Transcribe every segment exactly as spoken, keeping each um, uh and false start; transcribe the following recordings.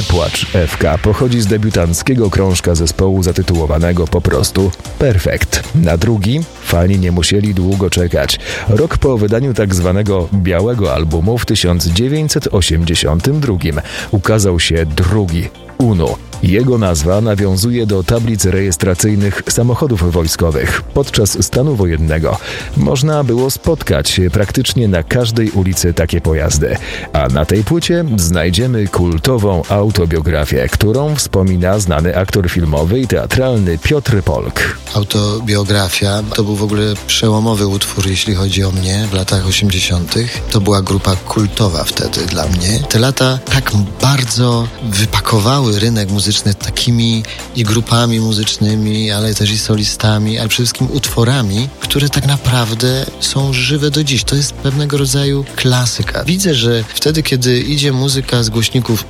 Nie płacz, Ewka pochodzi z debiutanckiego krążka zespołu zatytułowanego po prostu Perfekt. Na drugi fani nie musieli długo czekać. Rok po wydaniu tak zwanego białego albumu w tysiąc dziewięćset osiemdziesiątym drugim ukazał się drugi, Uno. Jego nazwa nawiązuje do tablic rejestracyjnych samochodów wojskowych. Podczas stanu wojennego można było spotkać praktycznie na każdej ulicy takie pojazdy. A na tej płycie znajdziemy kultową autobiografię, którą wspomina znany aktor filmowy i teatralny Piotr Polk. Autobiografia to był w ogóle przełomowy utwór, jeśli chodzi o mnie w latach osiemdziesiątych. To była grupa kultowa wtedy dla mnie. Te lata tak bardzo wypakowały rynek muzyczny takimi i grupami muzycznymi, ale też i solistami, ale przede wszystkim utworami, które tak naprawdę są żywe do dziś. To jest pewnego rodzaju klasyka. Widzę, że wtedy, kiedy idzie muzyka z głośników,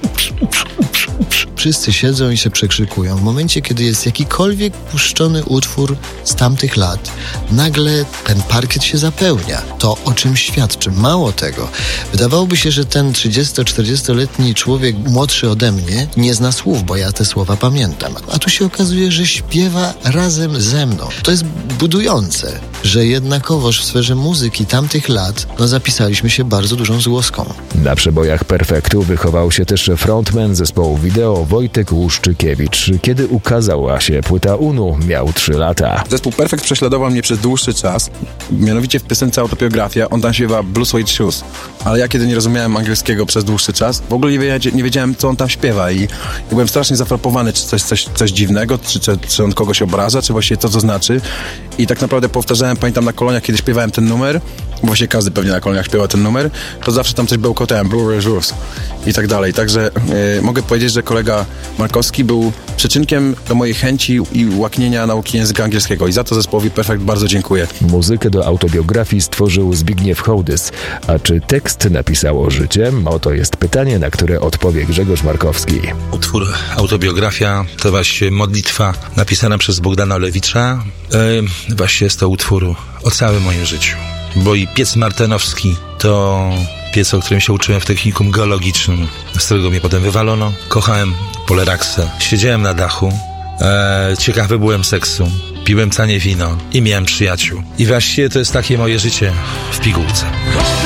wszyscy siedzą i się przekrzykują. W momencie, kiedy jest jakikolwiek puszczony utwór z tamtych lat, nagle ten parkiet się zapełnia. To o czym świadczy. Mało tego. Wydawałoby się, że ten trzydziesto-czterdziestoletni człowiek młodszy ode mnie nie zna słów, bo ja te słowa pamiętam. A tu się okazuje, że śpiewa razem ze mną. To jest budujące, że jednakowoż w sferze muzyki tamtych lat no, zapisaliśmy się bardzo dużą złoską. Na przebojach Perfektu wychował się też frontman zespołu wideo Wojtek Łuszczykiewicz. Kiedy ukazała się płyta Unu, miał trzy lata. Zespół Perfekt prześladował mnie przez dłuższy czas. Mianowicie w piosence Autobiografia on tam śpiewa Blue Suede Shoes. Ale ja kiedy nie rozumiałem angielskiego przez dłuższy czas, w ogóle nie, wiedzia- nie wiedziałem, co on tam śpiewa i, i byłem strasznie zafrapowany, czy coś, coś, coś dziwnego, czy, czy, czy on kogoś obraża, czy właściwie co to znaczy. I tak naprawdę powtarzałem, pamiętam na koloniach, kiedy śpiewałem ten numer, bo właśnie każdy pewnie na koloniach śpiewa ten numer, to zawsze tam coś bełkotałem, Blue Suede Shoes i tak dalej. Także yy, mogę powiedzieć, że kolega Markowski był przyczynkiem do mojej chęci i łaknienia nauki języka angielskiego i za to zespołowi Perfekt bardzo dziękuję. Muzykę do autobiografii stworzył Zbigniew Hołdys. A czy tekst napisało życie? Oto jest pytanie, na które odpowie Grzegorz Markowski. Utwór Autobiografia to właśnie modlitwa napisana przez Bogdana Olewicza. Yy, właśnie jest to utwór o całym moim życiu. Bo i piec martenowski to piec, o którym się uczyłem w technikum geologicznym, z którego mnie potem wywalono. Kochałem Poleraksę. Siedziałem na dachu, e, ciekawy byłem seksu, piłem tanie wino i miałem przyjaciół. I właściwie to jest takie moje życie w pigułce.